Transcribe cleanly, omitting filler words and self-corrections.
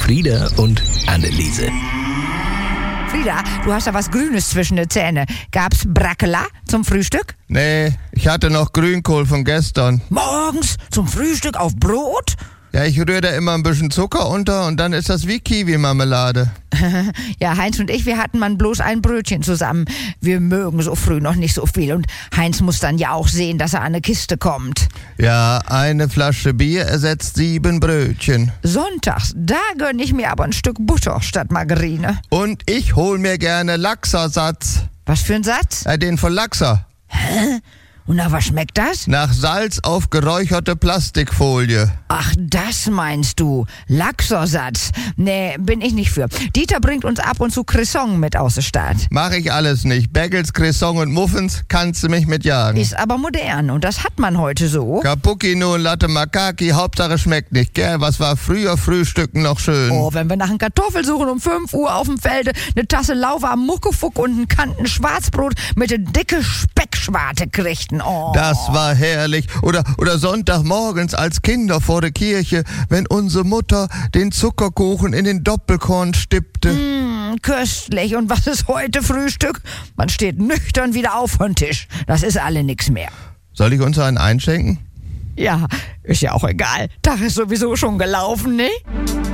Frieda und Anneliese. Frieda, du hast da was Grünes zwischen den Zähnen. Gab's Brackela zum Frühstück? Nee, ich hatte noch Grünkohl von gestern. Morgens zum Frühstück auf Brot? Ja, ich rühre da immer ein bisschen Zucker unter und dann ist das wie Kiwi-Marmelade. Ja, Heinz und ich, wir hatten mal bloß ein Brötchen zusammen. Wir mögen so früh noch nicht so viel und Heinz muss dann ja auch sehen, dass er an eine Kiste kommt. Ja, eine Flasche Bier ersetzt 7 Brötchen. Sonntags, da gönn ich mir aber ein Stück Butter statt Margarine. Und ich hol mir gerne Lachsersatz. Was für ein Satz? Den von Lachser. Hä? Und nach was schmeckt das? Nach Salz auf geräucherte Plastikfolie. Ach, das meinst du. Lachsersatz. Nee, bin ich nicht für. Dieter bringt uns ab und zu Croissant mit aus der Stadt. Mach ich alles nicht. Bagels, Croissant und Muffins kannst du mich mitjagen. Ist aber modern und das hat man heute so. Cappuccino und Latte Macaki, Hauptsache schmeckt nicht, gell? Was war früher Frühstücken noch schön? Oh, wenn wir nach einem Kartoffelsuchen um 5 Uhr auf dem Felde eine Tasse lauwarm Muckefuck und einen Kanten Schwarzbrot mit der dicke Speckschwarte kriegten. Oh. Das war herrlich. Oder Sonntagmorgens als Kinder vor der Kirche, wenn unsere Mutter den Zuckerkuchen in den Doppelkorn stippte. Köstlich. Und was ist heute Frühstück? Man steht nüchtern wieder auf vom Tisch. Das ist alle nix mehr. Soll ich uns einen einschenken? Ja, ist ja auch egal. Tag ist sowieso schon gelaufen, ne?